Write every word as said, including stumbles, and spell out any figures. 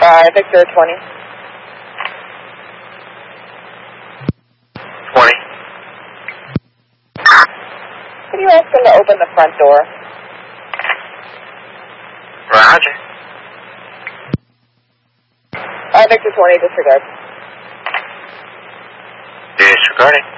Uh, Victor twenty. twenty. Can you ask him to open the front door? Roger. Uh, Victor twenty, disregard. Disregarding.